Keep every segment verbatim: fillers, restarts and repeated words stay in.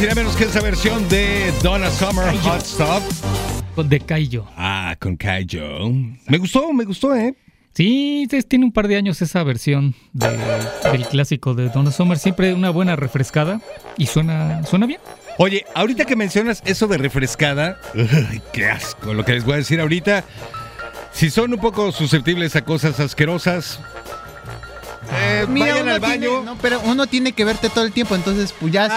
Tiene menos que esa versión de Donna Summer, Kaijo. Hot Stuff. Con de Kaijo. Ah, con Kaijo. Me gustó, me gustó, ¿eh? Sí, tiene un par de años esa versión de, del clásico de Donna Summer. Siempre una buena refrescada y suena, suena bien. Oye, ahorita que mencionas eso de refrescada, ¡ay, qué asco! Lo que les voy a decir ahorita, si son un poco susceptibles a cosas asquerosas, eh, Mira, vayan al baño. Tiene, no, pero uno tiene que verte todo el tiempo, entonces pues ya se...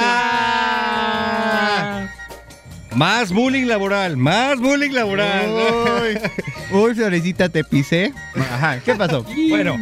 Ah, más bullying laboral, más bullying laboral. Uy, uy, Florecita, te pisé. Ajá, ¿qué pasó? Bueno,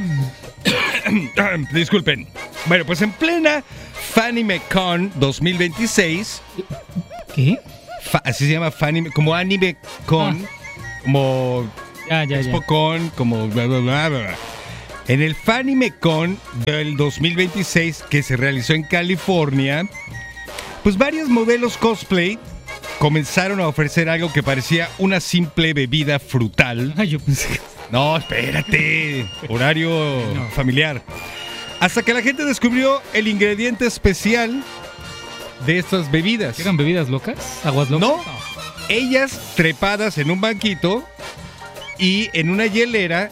disculpen. Bueno, pues en plena FanimeCon dos mil veintiséis. ¿Qué? Fa, así se llama Fanime, como AnimeCon, ah. como ya, ya, ExpoCon, ya. como bla, bla, bla, bla. En el FanimeCon del dos mil veintiséis que se realizó en California, pues varios modelos cosplay comenzaron a ofrecer algo que parecía una simple bebida frutal. Ay, yo pensé que... No, espérate. Horario no. familiar. Hasta que la gente descubrió el ingrediente especial de estas bebidas. ¿Eran bebidas locas? ¿Aguas locas? No. no. Ellas trepadas en un banquito y en una hielera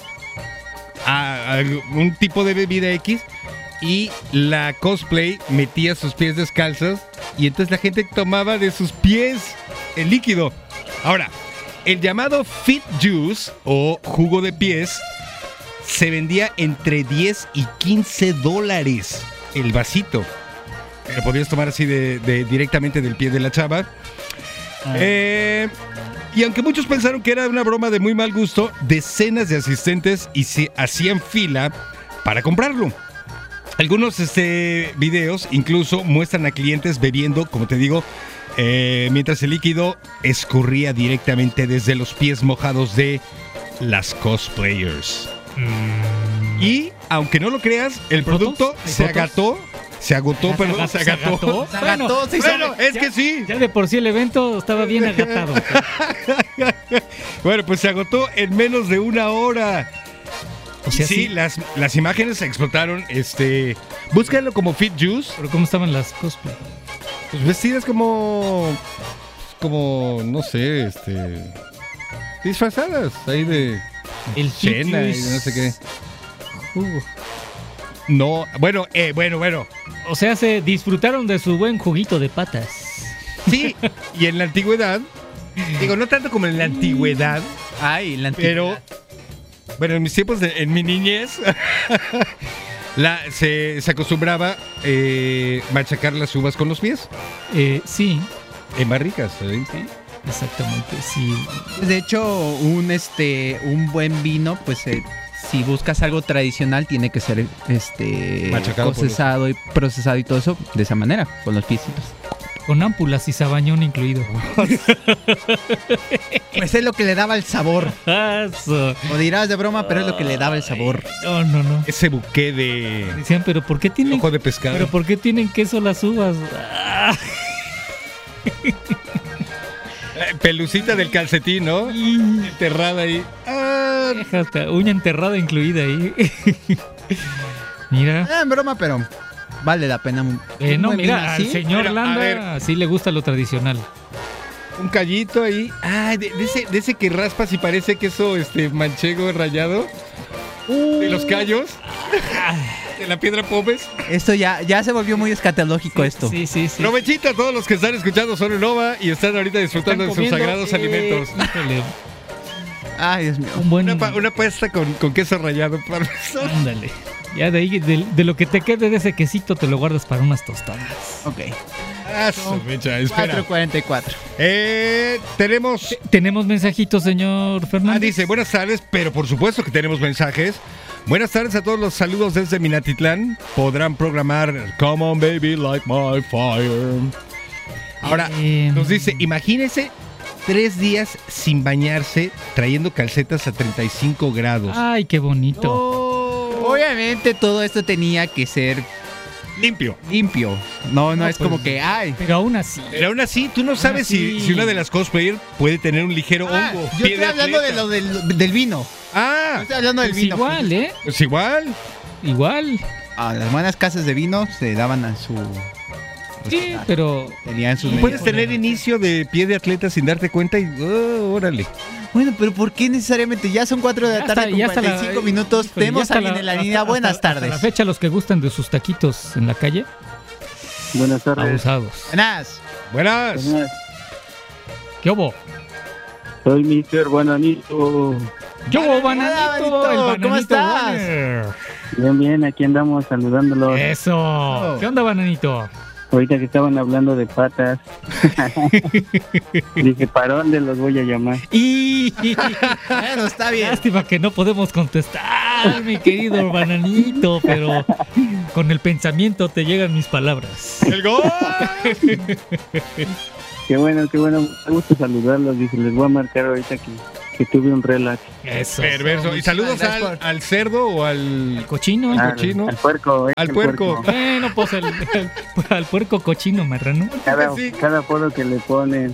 a, a un tipo de bebida X, y la cosplay metía sus pies descalzos y entonces la gente tomaba de sus pies el líquido. Ahora, el llamado Fit Juice o jugo de pies se vendía entre diez y quince dólares el vasito. Lo podías tomar así de, de directamente del pie de la chava. Ah. Eh, y aunque muchos pensaron que era una broma de muy mal gusto, decenas de asistentes y se hacían fila para comprarlo. Algunos este, videos incluso muestran a clientes bebiendo, como te digo, eh, mientras el líquido escurría directamente desde los pies mojados de las cosplayers. Mm. Y, aunque no lo creas, el producto se agató. Se agotó, perdón, se agató. Se agató, bueno, bueno, es ya, que sí. Ya de por sí el evento estaba bien agatado. Bueno, pues se agotó en menos de una hora. O sea, sí, sí, las, las imágenes explotaron. Este, búscalo como Fit Juice. ¿Pero cómo estaban las cosplay? Pues vestidas como, como, no sé, este, disfrazadas ahí de el cena y no sé qué. Uh. No, bueno, eh, bueno, bueno. O sea, se disfrutaron de su buen juguito de patas. Sí, y en la antigüedad, digo, no tanto como en la antigüedad. Ay, en la antigüedad. Pero, bueno, en mis tiempos, de, en mi niñez, la, se, se acostumbraba eh, machacar las uvas con los pies. Eh, sí. En barricas, ¿eh? Sí. Exactamente, sí. De hecho, un este, un buen vino, pues eh, si buscas algo tradicional, tiene que ser este procesado los... y procesado y todo eso de esa manera, con los piecitos. Con ámpulas y sabañón incluido. Pues es lo que le daba el sabor. Eso. O dirás de broma, pero es lo que le daba el sabor. No, no, no. Ese buque de... Decían, pero ¿por qué tienen... ojo de pescado. Pero ¿por qué tienen queso las uvas? Pelucita del calcetín, ¿no? Enterrada ahí. Ah, hasta uña enterrada incluida ahí. Mira. Ah, en broma, pero vale la pena. Eh, no, mira, al señor Pero, Landa sí le gusta lo tradicional. Un callito ahí. Ah, de, de, ese, de ese que raspas y parece queso este, manchego rallado. Uh. De los callos. De la piedra Pómez. Esto ya, ya se volvió muy escatológico, sí, esto. Sí, sí, sí. Provechito a todos los que están escuchando Solo Nova y están ahorita disfrutando están de sus sagrados eh, alimentos. Híjole. Ay, Dios mío. Un buen... Una, una pasta con, con queso rallado. Ándale. Ya de ahí, de, de lo que te quede de ese quesito, te lo guardas para unas tostadas. Ok. Ah, su mecha, espera. cuatro cuarenta y cuatro. Eh, tenemos... Tenemos mensajitos, señor Fernández. Ah, dice, buenas tardes, pero por supuesto que tenemos mensajes. Buenas tardes a todos los saludos desde Minatitlán. Podrán programar Come on baby, light my fire. Ahora, eh, nos dice, imagínese tres días sin bañarse trayendo calcetas a treinta y cinco grados. Ay, qué bonito. Oh, obviamente todo esto tenía que ser limpio. Limpio. No, no, no es pues, como que, ay. Pero aún así. Pero aún así, tú no sabes si, si una de las cosplayers puede tener un ligero ah, hongo. Yo estoy hablando de lo del, del vino. Ah. Yo estoy hablando del pues vino. Igual, ¿eh? Pues igual. Igual. A las buenas casas de vino se daban a su... Sí, pero tenían sus puedes tener inicio de pie de atleta sin darte cuenta y oh, órale. Bueno, pero ¿por qué necesariamente? Ya son cuatro de la Ya tarde está, con ya está cuarenta y cinco la- minutos. híjole, Tenemos ya a está alguien en la hasta- línea. hasta- Buenas hasta tardes. la fecha, los que gustan de sus taquitos en la calle, Buenas tardes. abusados. Buenas. Buenas. Buenas. ¿Qué hubo? Soy mister Bananito. Yo, Hola, bananito, Bananito, el ¿cómo bananito estás? Warner. Bien, bien, aquí andamos saludándolos. Eso. ¿Qué onda, bananito? Ahorita que estaban hablando de patas. Dije, ¿para dónde los voy a llamar? Y Bueno, está bien. lástima que no podemos contestar, mi querido bananito, pero con el pensamiento te llegan mis palabras. ¡El gol! Qué bueno, qué bueno. Me gusta saludarlos. Dije, les voy a marcar ahorita que, que tuve un relax. Eso. Perverso. Y saludos Gracias al, por- al cerdo o El al... cochino. Al, cochino. al puerco. eh, Al el puerco. Bueno, pues el, el- al puerco cochino marrano. Cada, Sí. cada apodo que le ponen.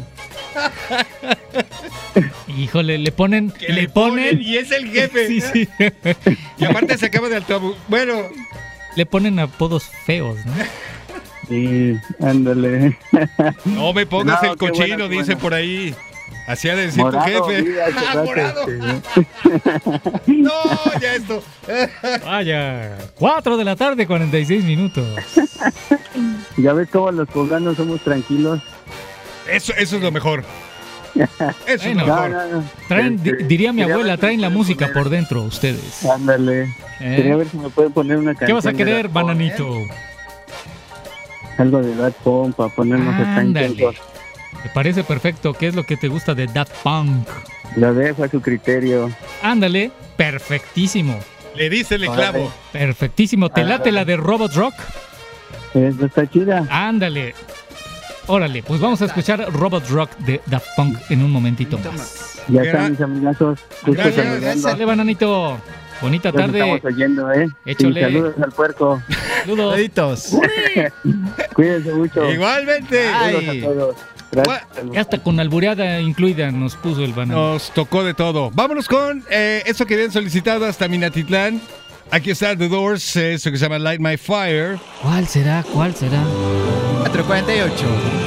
Híjole, le ponen, que le ponen, y es el jefe. sí, sí, Y aparte se acaba de altabu. Bueno, le ponen apodos feos, ¿no? Sí, ándale. no me pongas No, el qué cochino, bueno, qué dice bueno. por ahí. Así ha de decir Morado, tu jefe. sí, hace ¡Ah, rato, morado! este, No, ya esto. Vaya, cuatro de la tarde, cuarenta y seis minutos. Ya ves cómo los poblanos somos tranquilos. Eso, eso es lo mejor. Eso es Bueno. lo No, mejor. no, no. Traen, di- Este, diría mi quería abuela, ver si traen me la pueden música poner- por dentro ustedes. Ándale. ¿Eh? Quería ver si me pueden poner una canción. ¿Qué vas a de querer, Daft Punk, bananito? Algo de Daft Punk para ponernos acá Ándale. intensos. Me parece perfecto. ¿Qué es lo que te gusta de Daft Punk? Lo dejo a su criterio. Ándale, perfectísimo. Le dice el clavo. Perfectísimo. ¿Te late la de Robot Rock? Esta está chida. Ándale. Órale, pues vamos a escuchar Robot Rock de Daft Punk en un momentito más. Ya Gra- están mis amigazos. Gusto Gracias, saludarlos. Dale, bananito. Bonita Los tarde. estamos oyendo, ¿eh? Échale. Y saludos al puerco. Saludos. Saluditos. Cuídense mucho. Igualmente. Ay. Saludos a todos. Gracias. Ya hasta con albureada incluida nos puso el banano. Nos tocó de todo. Vámonos con eh, eso que habían solicitado hasta Minatitlán. Aquí está The Doors, eh, eso que se llama Light My Fire. ¿Cuál será? ¿Cuál será? cuatro cuarenta y ocho.